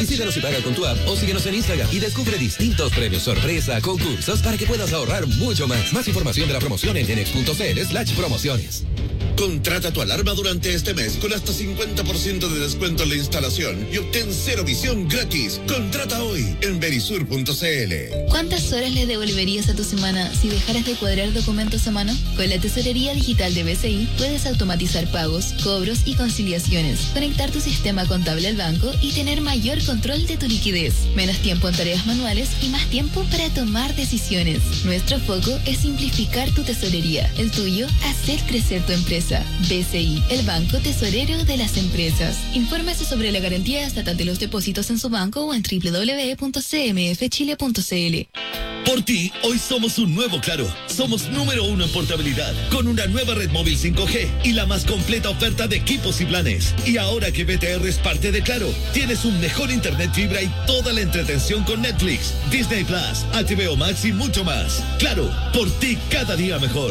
Visítanos y paga con tu app o síguenos en Instagram y descubre distintos premios sorpresa, concursos para que puedas ahorrar mucho más. Más información de la promoción en genex.cl/promociones. Contrata tu alarma durante este mes con hasta 50% de descuento en la instalación y obtén cero visión gratis. Contrata hoy en verisur.cl. ¿Cuántas horas le devolverías a tu semana si dejaras de cuadrar documentos a mano? Con la tesorería digital de BCI puedes automatizar pagos, cobros y conciliaciones, conectar tu sistema contable al banco y tener mayor control de tu liquidez. Menos tiempo en tareas manuales y más tiempo para tomar decisiones. Nuestro foco es simplificar tu tesorería. El tuyo, hacer crecer tu empresa. BCI, el banco tesorero de las empresas. Infórmese sobre la garantía estatal de los depósitos en su banco o en www.cmfchile.cl. Por ti, hoy somos un nuevo Claro. Somos número 1 en portabilidad, con una nueva red móvil 5G y la más completa oferta de equipos y planes. Y ahora que BTR es parte de Claro, tienes un mejor internet fibra y toda la entretención con Netflix, Disney Plus, HBO Max y mucho más. Claro, por ti cada día mejor.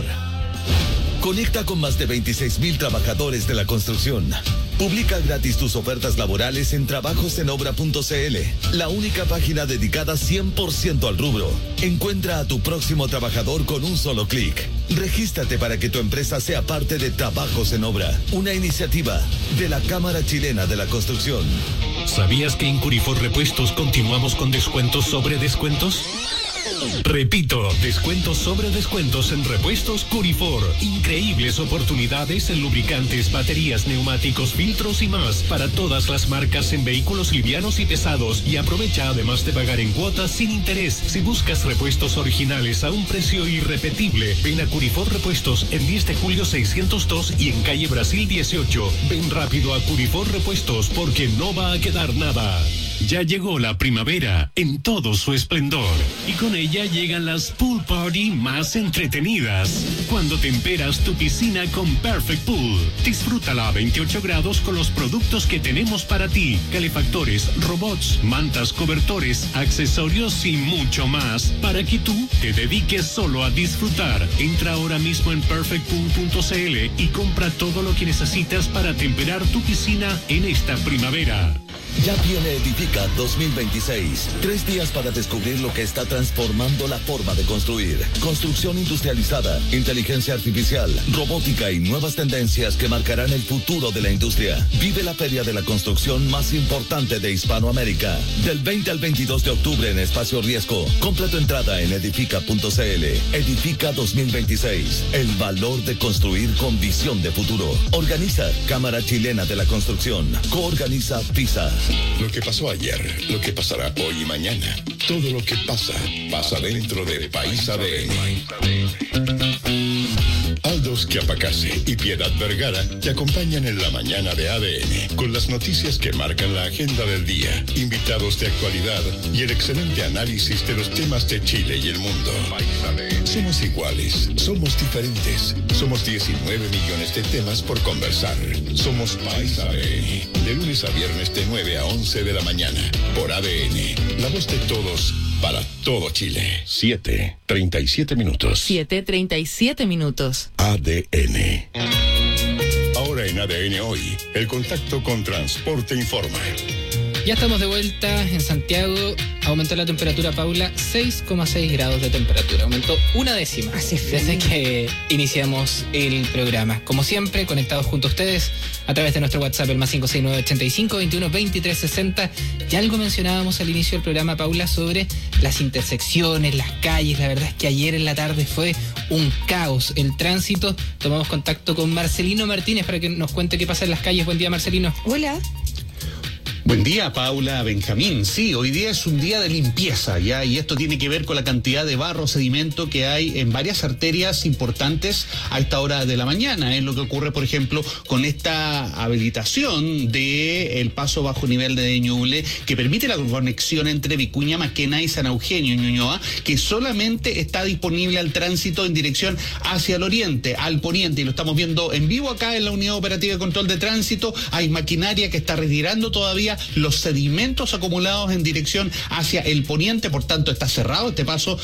Conecta con más de 26,000 trabajadores de la construcción. Publica gratis tus ofertas laborales en trabajosenobra.cl, la única página dedicada 100% al rubro. Encuentra a tu próximo trabajador con un solo clic. Regístrate para que tu empresa sea parte de Trabajos en Obra, una iniciativa de la Cámara Chilena de la Construcción. ¿Sabías que en Curifor Repuestos continuamos con descuentos sobre descuentos? Repito, descuentos sobre descuentos en Repuestos Curifor. Increíbles oportunidades en lubricantes, baterías, neumáticos, filtros y más para todas las marcas en vehículos livianos y pesados. Y aprovecha además de pagar en cuotas sin interés. Si buscas repuestos originales a un precio irrepetible, ven a Curifor Repuestos en 10 de julio 602 y en calle Brasil 18. Ven rápido a Curifor Repuestos porque no va a quedar nada. Ya llegó la primavera en todo su esplendor y con ella llegan las pool party más entretenidas. Cuando temperas tu piscina con Perfect Pool, disfrútala a 28 grados con los productos que tenemos para ti: calefactores, robots, mantas, cobertores, accesorios y mucho más para que tú te dediques solo a disfrutar. Entra ahora mismo en perfectpool.cl y compra todo lo que necesitas para temperar tu piscina en esta primavera. Ya viene Edifica 2026. 3 días para descubrir lo que está transformando la forma de construir. Construcción industrializada, inteligencia artificial, robótica y nuevas tendencias que marcarán el futuro de la industria. Vive la feria de la construcción más importante de Hispanoamérica. Del 20 al 22 de octubre en Espacio Riesgo. Compra tu entrada en edifica.cl. Edifica 2026. El valor de construir con visión de futuro. Organiza Cámara Chilena de la Construcción. Coorganiza PISA. Lo que pasó ayer, lo que pasará hoy y mañana. Todo lo que pasa, pasa dentro de País ADN. Aldos Chiapacase y Piedad Vergara te acompañan en la mañana de ADN con las noticias que marcan la agenda del día, invitados de actualidad y el excelente análisis de los temas de Chile y el mundo. Somos iguales, somos diferentes, somos 19 millones de temas por conversar. Somos País ADN, de lunes a viernes de 9 a 11 de la mañana, por ADN, la voz de todos, para todo Chile. 7:37 minutos. 7:37 minutos. ADN. Ahora en ADN Hoy, el contacto con Transporte Informa. Ya estamos de vuelta en Santiago. Aumentó la temperatura, Paula, 6,6 grados de temperatura. Aumentó 1/10 desde que iniciamos el programa. Como siempre, conectados junto a ustedes a través de nuestro WhatsApp, el +569 85 21 23 60. Ya algo mencionábamos al inicio del programa, Paula, sobre las intersecciones, las calles. La verdad es que ayer en la tarde fue un caos el tránsito. Tomamos contacto con Marcelino Martínez para que nos cuente qué pasa en las calles. Buen día, Marcelino. Hola. Buen día, Paula, Benjamín. Sí, hoy día es un día de limpieza, ¿ya? Y esto tiene que ver con la cantidad de barro, sedimento que hay en varias arterias importantes a esta hora de la mañana. Es lo que ocurre, por ejemplo, con esta habilitación del paso bajo nivel de Ñuble, que permite la conexión entre Vicuña Maquena y San Eugenio, Ñuñoa, que solamente está disponible al tránsito en dirección hacia el oriente, al poniente, y lo estamos viendo en vivo acá en la Unidad Operativa de Control de Tránsito. Hay maquinaria que está retirando todavía los sedimentos acumulados en dirección hacia el poniente, por tanto está cerrado este paso en dirección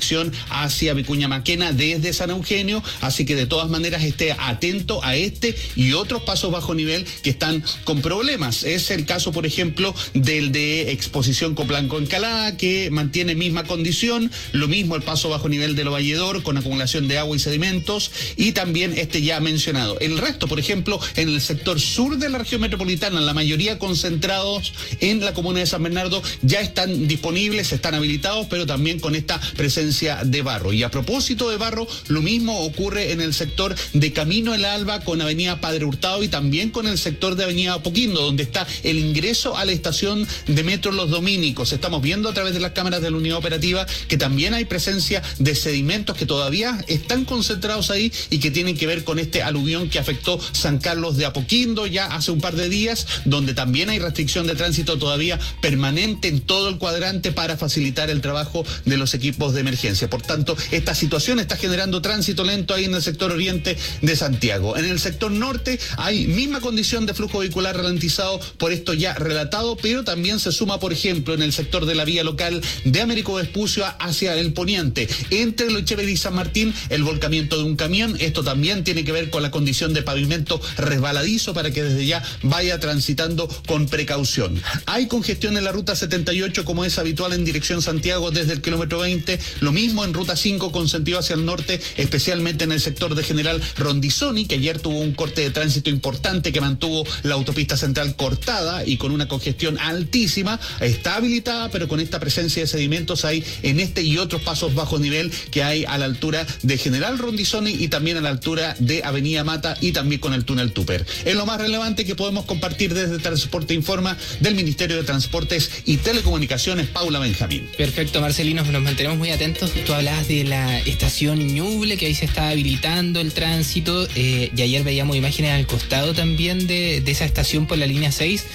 hacia Vicuña Maquena desde San Eugenio, así que de todas maneras esté atento a este y otros pasos bajo nivel que están con problemas. Es el caso, por ejemplo, del de Exposición Coplanco Encalada, que mantiene misma condición, lo mismo el paso bajo nivel de Lo Valledor con acumulación de agua y sedimentos, y también este ya mencionado. El resto, por ejemplo, en el sector sur de la región metropolitana, la mayoría concentrados en la comuna de San Bernardo, ya están disponibles, están habilitados, pero también con esta presencia de barro. Y a propósito de barro, lo mismo ocurre en el sector de Camino El Alba con Avenida Padre Hurtado y también con el sector de Avenida Apoquindo, donde está el ingreso a la estación de metro Los Dominicos. Estamos viendo a través de las cámaras de la unidad operativa que también hay presencia de sedimentos que todavía están concentrados ahí y que tienen que ver con este aluvión que afectó San Carlos de Apoquindo ya hace un par de días, donde también hay restricción de tránsito todavía permanente en todo el cuadrante para facilitar el trabajo de los equipos de emergencia. Por tanto, esta situación está generando tránsito lento ahí en el sector oriente de Santiago. En el sector norte hay misma condición de flujo vehicular ralentizado por esto ya relatado, pero también se suma, por ejemplo, en el sector de la vía local de Américo Vespucio hacia el poniente, entre Loichever y San Martín, el volcamiento de un camión. Esto también tiene que ver con la condición de pavimento resbaladizo para que desde ya vaya transitando con precaución. Hay congestión en la ruta 78, como es habitual en dirección Santiago desde el kilómetro 20, lo mismo en ruta 5 con sentido hacia el norte, especialmente en el sector de General Rondizoni, que ayer tuvo un corte de tránsito importante que mantuvo la autopista central cortada y con una congestión altísima. Está habilitada, pero con esta presencia de sedimentos hay en este y otros pasos bajo nivel que hay a la altura de General Rondizoni y también a la altura de Avenida Mata y también con el túnel Tupper. Es lo más relevante que podemos compartir desde Transporte Informa del Ministerio de Transportes y Telecomunicaciones, Paula Benjamín. Perfecto, Marcelino, nos mantenemos muy atentos. Tú hablabas de la estación Ñuble, que ahí se está habilitando el tránsito, y ayer veíamos imágenes al costado también de esa estación por la línea 6.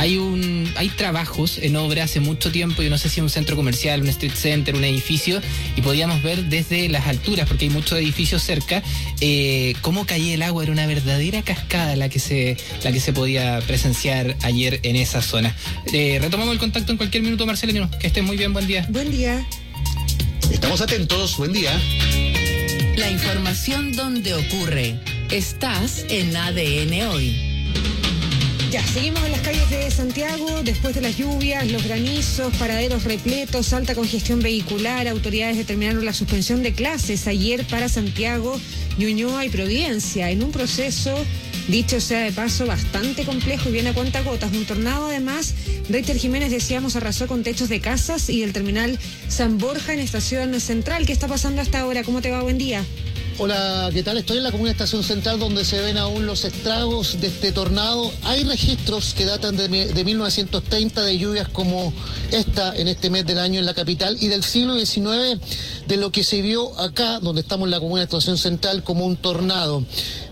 Hay trabajos en obra hace mucho tiempo, yo no sé si un centro comercial, un street center, un edificio, y podíamos ver desde las alturas, porque hay muchos edificios cerca, cómo caía el agua. Era una verdadera cascada la que se podía presenciar ayer en esa zona. Retomamos el contacto en cualquier minuto, Marcelino. Que estés muy bien, buen día. Buen día. Estamos atentos, buen día. La información donde ocurre. Estás en ADN Hoy. Ya, seguimos en las calles de Santiago, después de las lluvias, los granizos, paraderos repletos, alta congestión vehicular. Autoridades determinaron la suspensión de clases ayer para Santiago, Ñuñoa y Providencia, en un proceso, dicho sea de paso, bastante complejo y bien a cuentagotas. Un tornado, además, Reiter Jiménez, decíamos, arrasó con techos de casas y el terminal San Borja en Estación Central. ¿Qué está pasando hasta ahora? ¿Cómo te va? Buen día. Hola, ¿qué tal? Estoy en la comuna Estación Central, donde se ven aún los estragos de este tornado. Hay registros que datan de 1930 de lluvias como esta en este mes del año en la capital, y del siglo XIX de lo que se vio acá, donde estamos en la comuna Estación Central, como un tornado.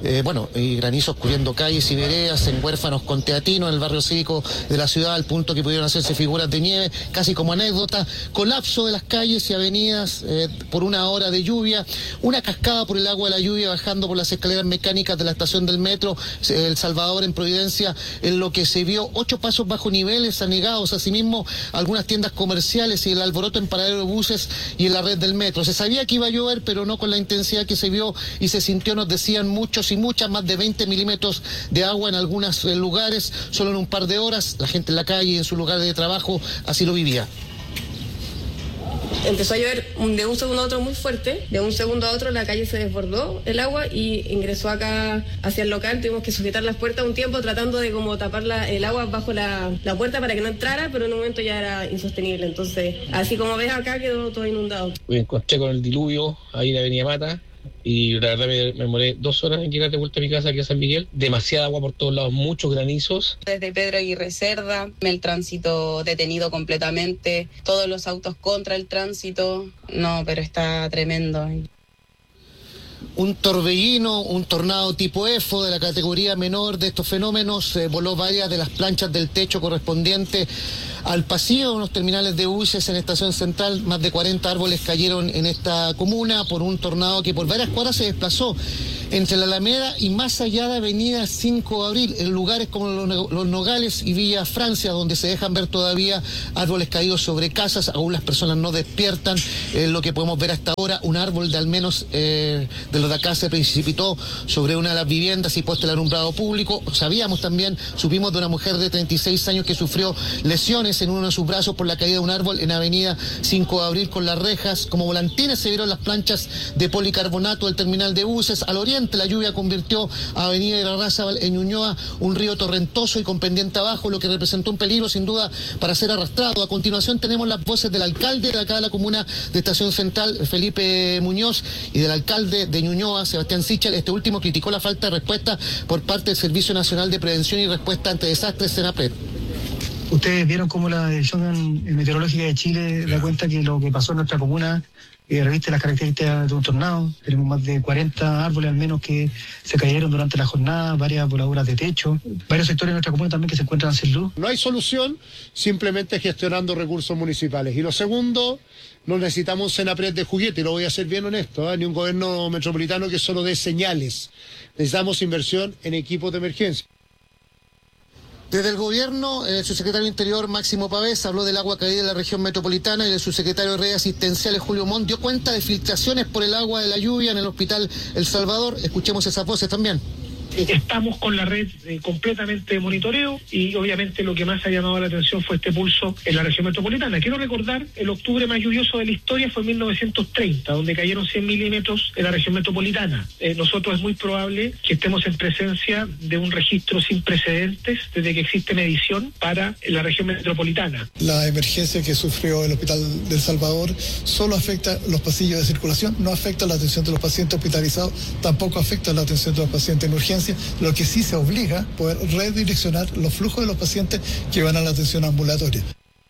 Y granizos cubriendo calles y veredas en Huérfanos con Teatino, en el barrio cívico de la ciudad, al punto que pudieron hacerse figuras de nieve, casi como anécdota. Colapso de las calles y avenidas por una hora de lluvia, una cascada por el agua de la lluvia bajando por las escaleras mecánicas de la estación del metro El Salvador en Providencia, en lo que se vio 8 pasos bajo niveles anegados, asimismo algunas tiendas comerciales y el alboroto en paradero de buses y en la red del metro. Se sabía que iba a llover, pero no con la intensidad que se vio y se sintió, nos decían muchos y muchas, más de 20 milímetros de agua en algunos lugares, solo en un par de horas. La gente en la calle y en su lugar de trabajo así lo vivía. Empezó a llover de un segundo a otro muy fuerte, de un segundo a otro la calle se desbordó el agua y ingresó acá hacia el local. Tuvimos que sujetar las puertas un tiempo tratando de como tapar el agua bajo la puerta para que no entrara, pero en un momento ya era insostenible. Entonces, así como ves acá, quedó todo inundado. Me encontré con el diluvio ahí en la Avenida Mata, y la verdad me demoré 2 horas en llegar de vuelta a mi casa aquí a San Miguel. Demasiada agua por todos lados, muchos granizos. Desde Pedro Aguirre Cerda, el tránsito detenido completamente, todos los autos contra el tránsito. No, pero está tremendo. Un torbellino, un tornado tipo EFO de la categoría menor de estos fenómenos, voló varias de las planchas del techo correspondientes al pasillo de unos terminales de buses en Estación Central. Más de 40 árboles cayeron en esta comuna por un tornado que por varias cuadras se desplazó entre la Alameda y más allá de Avenida 5 de Abril, en lugares como Los Nogales y Villa Francia, donde se dejan ver todavía árboles caídos sobre casas. Aún las personas no despiertan. Lo que podemos ver hasta ahora, un árbol de al menos de los de acá se precipitó sobre una de las viviendas y puesto el alumbrado público. Supimos de una mujer de 36 años que sufrió lesiones en uno de sus brazos por la caída de un árbol en Avenida 5 de Abril con las rejas. Como volantines se vieron las planchas de policarbonato del terminal de buses. Al oriente, la lluvia convirtió a Avenida Irarrázaval en Ñuñoa un río torrentoso y con pendiente abajo, lo que representó un peligro sin duda para ser arrastrado. A continuación tenemos las voces del alcalde de acá de la comuna de Estación Central, Felipe Muñoz, y del alcalde de Ñuñoa, Sebastián Sichel. Este último criticó la falta de respuesta por parte del Servicio Nacional de Prevención y Respuesta ante Desastres, SENAPRED. Ustedes vieron cómo la Dirección Meteorológica de Chile da cuenta que lo que pasó en nuestra comuna reviste las características de un tornado. Tenemos más de 40 árboles al menos que se cayeron durante la jornada, varias voladuras de techo, varios sectores de nuestra comuna también que se encuentran sin luz. No hay solución simplemente gestionando recursos municipales. Y lo segundo, no necesitamos un SENAPRED de juguete, y lo voy a ser bien honesto, ni un gobierno metropolitano que solo dé señales. Necesitamos inversión en equipos de emergencia. Desde el gobierno, el subsecretario del Interior, Máximo Pavés, habló del agua caída en la región metropolitana y el subsecretario de redes asistenciales, Julio Montt, dio cuenta de filtraciones por el agua de la lluvia en el hospital El Salvador. Escuchemos esas voces también. Estamos con la red completamente de monitoreo y obviamente lo que más ha llamado la atención fue este pulso en la región metropolitana. Quiero recordar, el octubre más lluvioso de la historia fue en 1930, donde cayeron 100 milímetros en la región metropolitana. Nosotros es muy probable que estemos en presencia de un registro sin precedentes desde que existe medición para la región metropolitana. La emergencia que sufrió el Hospital del Salvador solo afecta los pasillos de circulación, no afecta la atención de los pacientes hospitalizados, tampoco afecta la atención de los pacientes en urgencia. Lo que sí se obliga a poder redireccionar los flujos de los pacientes que van a la atención ambulatoria.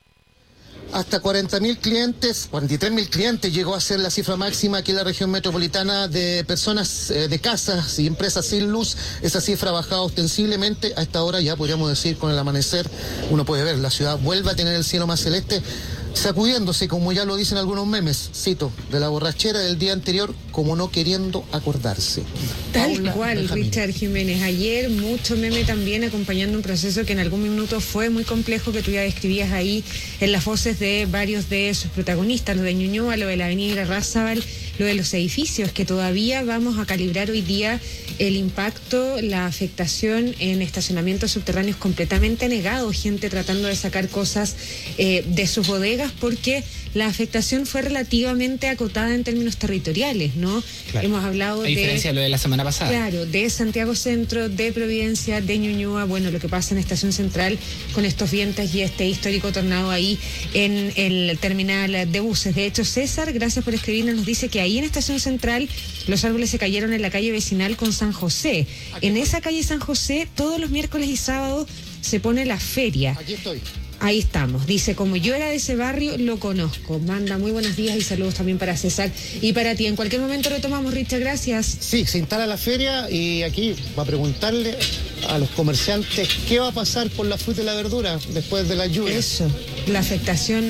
Hasta 40.000 clientes, 43.000 clientes llegó a ser la cifra máxima aquí en la región metropolitana de personas de casas y empresas sin luz. Esa cifra ha bajado ostensiblemente. A esta hora ya podríamos decir, con el amanecer, uno puede ver, la ciudad vuelve a tener el cielo más celeste, sacudiéndose, como ya lo dicen algunos memes, cito, de la borrachera del día anterior, como no queriendo acordarse. Tal cual, Richard Jiménez. Ayer mucho meme también acompañando un proceso que en algún minuto fue muy complejo, que tú ya describías ahí en las voces de varios de sus protagonistas, lo de Ñuñoa, lo de la avenida Irarrázaval, lo de los edificios, que todavía vamos a calibrar hoy día el impacto, la afectación en estacionamientos subterráneos completamente negados, gente tratando de sacar cosas de sus bodegas, porque la afectación fue relativamente acotada en términos territoriales, ¿no? Claro. Hemos hablado a diferencia de lo de la semana pasada. Claro, de Santiago Centro, de Providencia, de Ñuñoa, bueno, lo que pasa en Estación Central con estos vientos y este histórico tornado ahí en el terminal de buses. De hecho, César, gracias por escribirnos, nos dice que ahí en Estación Central los árboles se cayeron en la calle vecinal con San José. En esa calle San José, todos los miércoles y sábados se pone la feria. Aquí estoy. Ahí estamos. Dice, como yo era de ese barrio, lo conozco. Manda muy buenos días y saludos también para César y para ti. En cualquier momento retomamos, Richard, gracias. Sí, se instala la feria y aquí va a preguntarle a los comerciantes qué va a pasar por la fruta y la verdura después de la lluvia. Eso, la afectación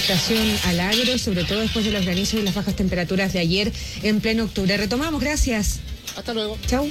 al agro, sobre todo después de los granizos y las bajas temperaturas de ayer en pleno octubre. Retomamos, gracias. Hasta luego. Chau.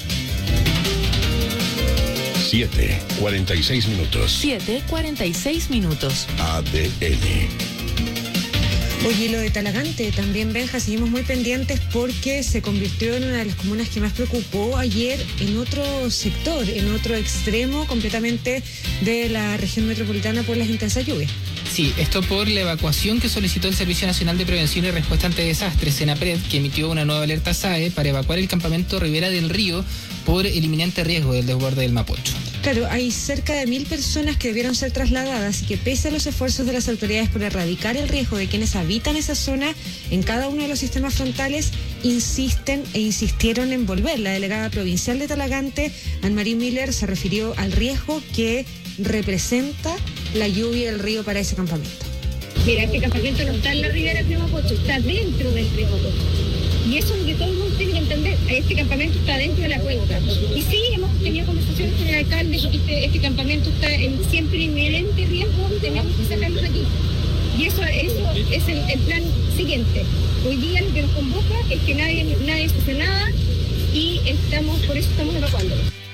7:46 minutos. 7:46 minutos. ADN. Oye, lo de Talagante también, Benja, seguimos muy pendientes porque se convirtió en una de las comunas que más preocupó ayer en otro sector, en otro extremo completamente de la región metropolitana por las intensas lluvias. Sí, esto por la evacuación que solicitó el Servicio Nacional de Prevención y Respuesta ante Desastres, SENAPRED, que emitió una nueva alerta SAE para evacuar el campamento Ribera del Río por el inminente riesgo del desborde del Mapocho. Claro, hay cerca de 1.000 personas que debieron ser trasladadas y que pese a los esfuerzos de las autoridades por erradicar el riesgo de quienes habitan esa zona en cada uno de los sistemas frontales, insisten e insistieron en volver. La delegada provincial de Talagante, Anne-Marie Miller, se refirió al riesgo que representa la lluvia del río para ese campamento. Mira, este campamento no está en la ribera del Mapocho, está dentro del río Mapocho. Y eso es lo que todo el mundo tiene que entender. Este campamento está dentro de la cuenca. Y sí, hemos tenido conversaciones con el alcalde porque este campamento está en siempre inminente riesgo, tenemos que sacarlo de aquí. Y eso es el plan siguiente. Hoy día lo que nos convoca es que nadie hace nada y por eso estamos evacuando.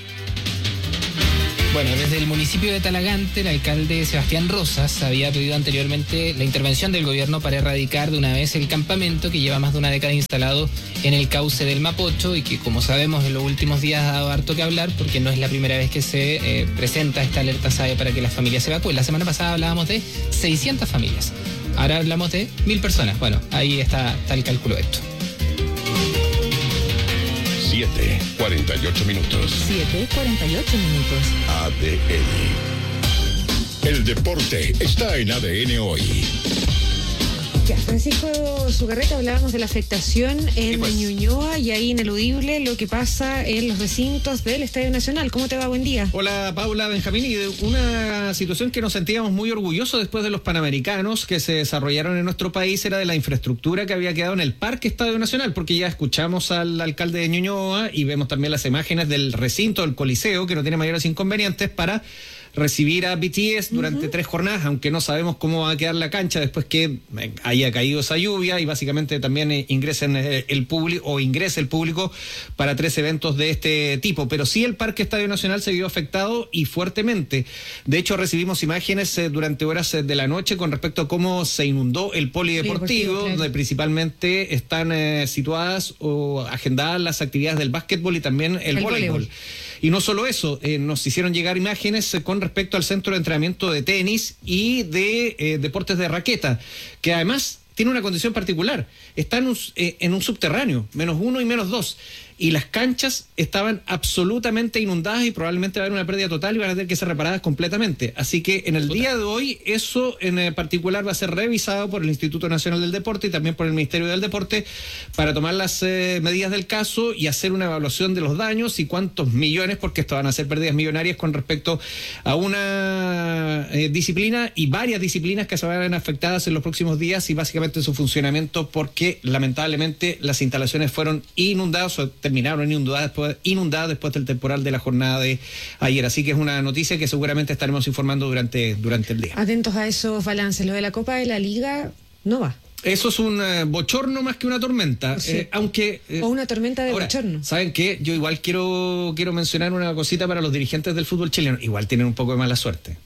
Bueno, desde el municipio de Talagante, el alcalde Sebastián Rosas había pedido anteriormente la intervención del gobierno para erradicar de una vez el campamento que lleva más de una década instalado en el cauce del Mapocho y que, como sabemos, en los últimos días ha dado harto que hablar porque no es la primera vez que se presenta esta alerta SAE para que las familias se evacúen. La semana pasada hablábamos de 600 familias. Ahora hablamos de 1.000 personas. Bueno, ahí está el cálculo de esto. 7:48 minutos. 7:48 minutos. ADN. El deporte está en ADN hoy. Ya, Francisco Zucarreta, hablábamos de la afectación en Ñuñoa y ahí ineludible lo que pasa en los recintos del Estadio Nacional. ¿Cómo te va? Buen día. Hola, Paula, Benjamín, y de una situación que nos sentíamos muy orgullosos después de los Panamericanos que se desarrollaron en nuestro país era de la infraestructura que había quedado en el Parque Estadio Nacional, porque ya escuchamos al alcalde de Ñuñoa y vemos también las imágenes del recinto del Coliseo, que no tiene mayores inconvenientes para recibir a BTS durante 3 jornadas, aunque no sabemos cómo va a quedar la cancha después que haya caído esa lluvia y básicamente también ingrese el público para 3 eventos de este tipo. Pero sí el Parque Estadio Nacional se vio afectado y fuertemente. De hecho, recibimos imágenes durante horas de la noche con respecto a cómo se inundó el polideportivo, claro, donde principalmente están situadas o agendadas las actividades del básquetbol y también el voleibol. Y no solo eso, nos hicieron llegar imágenes con respecto al centro de entrenamiento de tenis y de deportes de raqueta, que además tiene una condición particular. Está en un subterráneo, -1 y -2. Y las canchas estaban absolutamente inundadas y probablemente va a haber una pérdida total y van a tener que ser reparadas completamente. Así que en el día de hoy eso en particular va a ser revisado por el Instituto Nacional del Deporte y también por el Ministerio del Deporte para tomar las medidas del caso y hacer una evaluación de los daños y cuántos millones, porque esto van a ser pérdidas millonarias con respecto a una disciplina y varias disciplinas que se van a ver afectadas en los próximos días y básicamente su funcionamiento, porque lamentablemente las instalaciones fueron inundadas o terminaron inundadas después del temporal de la jornada de ayer. Así que es una noticia que seguramente estaremos informando durante el día. Atentos a esos balances. Lo de la Copa de la Liga no va. Eso es un bochorno más que una tormenta, sí. O una tormenta de bochorno. ¿Saben qué? Yo igual quiero mencionar una cosita para los dirigentes del fútbol chileno. Igual tienen un poco de mala suerte.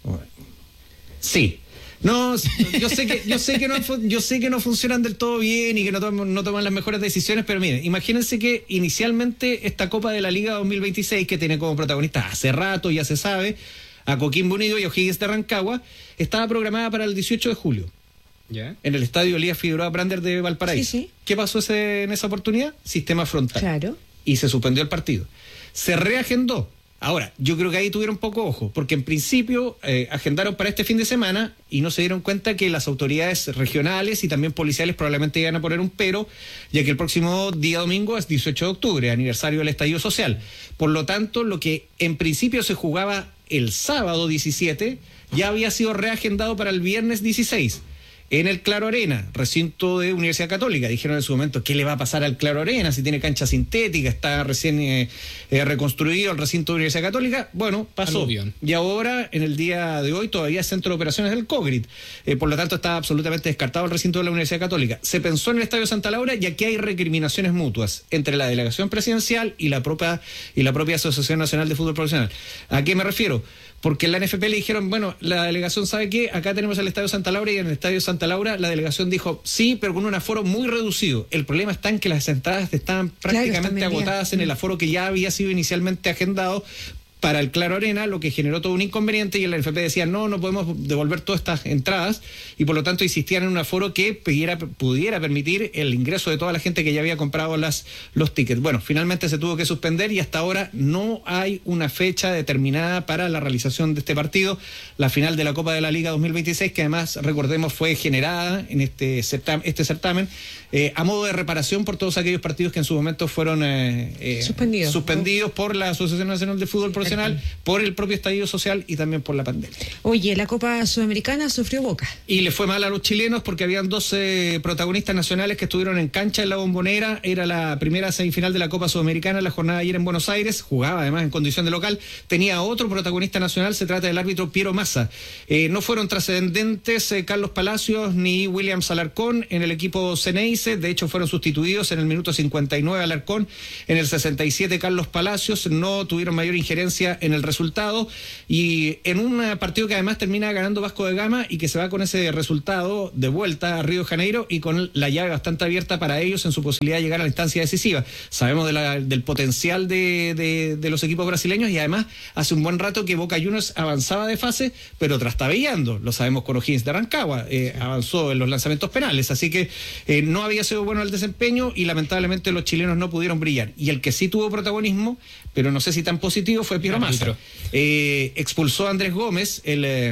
Sí. No, yo sé que no funcionan del todo bien y que no toman las mejores decisiones, pero miren, imagínense que inicialmente esta Copa de la Liga 2026, que tiene como protagonistas hace rato, ya se sabe, a Coquimbo Unido y O'Higgins de Rancagua, estaba programada para el 18 de julio. ¿Ya? En el estadio Elías Figueroa Brander de Valparaíso. Sí. ¿Qué pasó en esa oportunidad? Sistema frontal. Claro. Y se suspendió el partido. Se reagendó. Ahora, yo creo que ahí tuvieron poco ojo, porque en principio agendaron para este fin de semana y no se dieron cuenta que las autoridades regionales y también policiales probablemente iban a poner un pero, ya que el próximo día domingo es 18 de octubre, aniversario del estallido social. Por lo tanto, lo que en principio se jugaba el sábado 17 ya había sido reagendado para el viernes 16. En el Claro Arena, recinto de Universidad Católica. Dijeron en su momento, ¿qué le va a pasar al Claro Arena si tiene cancha sintética? Está recién reconstruido el recinto de Universidad Católica. Bueno, pasó. Aluvión. Y ahora, en el día de hoy, todavía es centro de operaciones del COGRIT. Por lo tanto, está absolutamente descartado el recinto de la Universidad Católica. Se pensó en el Estadio Santa Laura, ya que hay recriminaciones mutuas entre la delegación presidencial y la propia Asociación Nacional de Fútbol Profesional. ¿A qué me refiero? Porque en la NFP le dijeron, bueno, la delegación sabe que acá tenemos el Estadio Santa Laura y en el Estadio Santa Laura la delegación dijo sí, pero con un aforo muy reducido. El problema está en que las entradas estaban prácticamente agotadas en el aforo que ya había sido inicialmente agendado para el Claro Arena, lo que generó todo un inconveniente y en la NFP decían no podemos devolver todas estas entradas y por lo tanto insistían en un aforo que pudiera permitir el ingreso de toda la gente que ya había comprado los tickets. Bueno, finalmente se tuvo que suspender y hasta ahora no hay una fecha determinada para la realización de este partido, la final de la Copa de la Liga 2026, que además, recordemos, fue generada en este certamen a modo de reparación por todos aquellos partidos que en su momento fueron suspendidos por la Asociación Nacional de Fútbol Profesional internacional, por el propio estallido social y también por la pandemia. Oye, la Copa Sudamericana sufrió Boca. Y le fue mal a los chilenos porque habían 12 protagonistas nacionales que estuvieron en cancha en la Bombonera. Era la primera semifinal de la Copa Sudamericana, la jornada de ayer en Buenos Aires. Jugaba además en condición de local. Tenía otro protagonista nacional, se trata del árbitro Piero Massa. No fueron trascendentes Carlos Palacios ni William Alarcón en el equipo Ceneice. De hecho, fueron sustituidos en el minuto 59 Alarcón, en el 67 Carlos Palacios. No tuvieron mayor injerencia en el resultado. Y en un partido que además termina ganando Vasco da Gama y que se va con ese resultado de vuelta a Río de Janeiro y con la llave bastante abierta para ellos en su posibilidad de llegar a la instancia decisiva. Sabemos del potencial de los equipos brasileños y además hace un buen rato que Boca Juniors avanzaba de fase, pero trastabillando. Lo sabemos con O'Higgins de Rancagua. Avanzó en los lanzamientos penales, así que no había sido bueno el desempeño y lamentablemente los chilenos no pudieron brillar. Y el que sí tuvo protagonismo, pero no sé si tan positivo, fue Piero Massa. Expulsó a Andrés Gómez,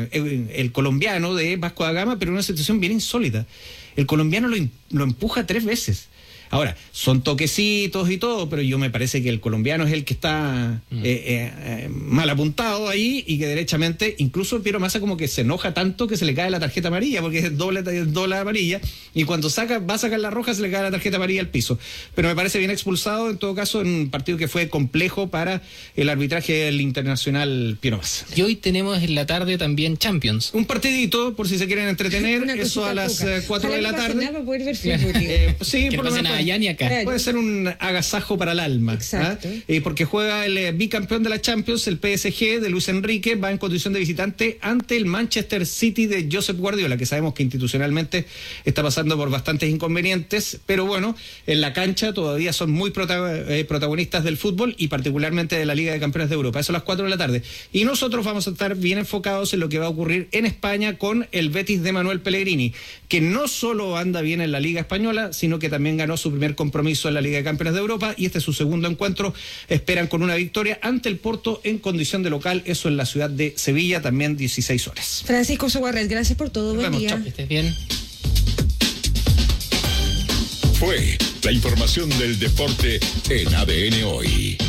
el colombiano de Vasco da Gama, pero en una situación bien insólita. El colombiano lo empuja 3 veces. Ahora, son toquecitos y todo, pero yo me parece que el colombiano es el que está mal apuntado ahí y que derechamente, incluso Piero Massa como que se enoja tanto que se le cae la tarjeta amarilla, porque es doble amarilla, y cuando va a sacar la roja se le cae la tarjeta amarilla al piso. Pero me parece bien expulsado, en todo caso, en un partido que fue complejo para el arbitraje del internacional Piero Massa. Y hoy tenemos en la tarde también Champions. Un partidito, por si se quieren entretener, eso a las 4 de la tarde. Para poder ver fútbol, sí, por lo menos. Puede ser un agasajo para el alma. Exacto. Porque juega el bicampeón de la Champions, el PSG de Luis Enrique, va en condición de visitante ante el Manchester City de Josep Guardiola, que sabemos que institucionalmente está pasando por bastantes inconvenientes, pero bueno, en la cancha todavía son muy protagonistas del fútbol y particularmente de la Liga de Campeones de Europa. Eso a las 4 de la tarde. Y nosotros vamos a estar bien enfocados en lo que va a ocurrir en España con el Betis de Manuel Pellegrini, que no solo anda bien en la Liga Española, sino que también ganó su primer compromiso en la Liga de Campeones de Europa y este es su segundo encuentro. Esperan con una victoria ante el Porto en condición de local, eso en la ciudad de Sevilla, también 16 horas. Francisco Soguarret, gracias por todo. Buen día. Chao, que estés bien. Fue la información del deporte en ADN Hoy.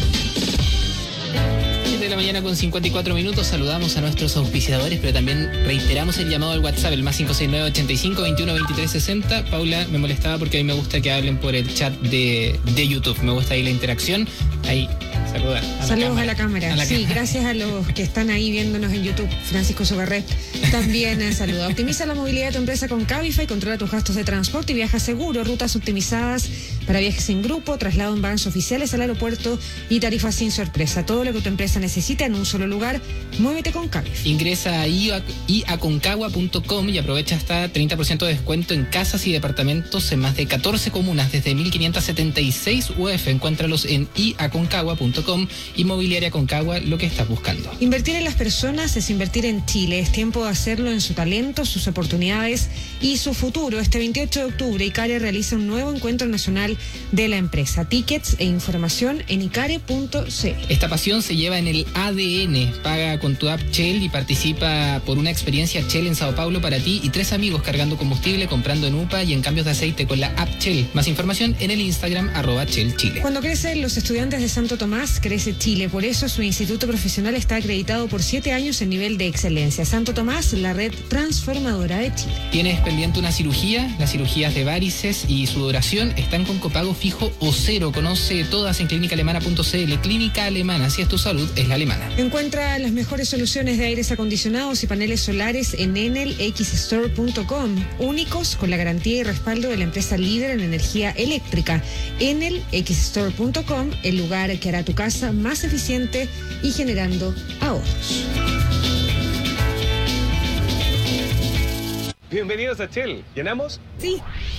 De la mañana con 54 minutos, saludamos a nuestros auspiciadores, pero también reiteramos el llamado al WhatsApp, el más 569-85-21-23-60. Paula, me molestaba porque a mí me gusta que hablen por el chat de YouTube, me gusta ahí la interacción. Ahí, saludar. Saludos a la cámara. Sí, gracias a los que están ahí viéndonos en YouTube. Francisco Sogarret también saluda. Optimiza la movilidad de tu empresa con Cabify, controla tus gastos de transporte y viaja seguro. Rutas optimizadas para viajes en grupo, traslado en vans oficiales al aeropuerto y tarifas sin sorpresa. Todo lo que tu empresa necesita en un solo lugar. Muévete con Cabify. Ingresa a iaconcagua.com y aprovecha hasta 30% de descuento en casas y departamentos en más de 14 comunas desde 1.576 UF. Encuéntralos en iaconcagua.com. Inmobiliaria Concagua, lo que estás buscando. Invertir en las personas es invertir en Chile. Es tiempo de hacerlo en su talento, sus oportunidades y su futuro. Este 28 de octubre, Icare realiza un nuevo encuentro nacional de la empresa. Tickets e información en icare.cl. Esta pasión se lleva en el ADN. Paga con tu app Shell y participa por una experiencia Shell en Sao Paulo para ti y 3 amigos cargando combustible, comprando en UPA y en cambios de aceite con la app Shell. Más información en el Instagram @ShellChile. Cuando crecen los estudiantes de Santo Tomás, crece Chile. Por eso su instituto profesional está acreditado por 7 años en nivel de excelencia. Santo Tomás, la red transformadora de Chile. ¿Tienes pendiente una cirugía? Las cirugías de varices y sudoración están con copago fijo o cero. Conoce todas en clínicaalemana.cl. Clínica Alemana, si es tu salud, es la alemana. Encuentra las mejores soluciones de aires acondicionados y paneles solares en enelxstore.com. Únicos con la garantía y respaldo de la empresa líder en energía eléctrica. enelxstore.com, el lugar que hará tu casa más eficiente y generando ahorros. Bienvenidos a Shell. ¿Llenamos? Sí.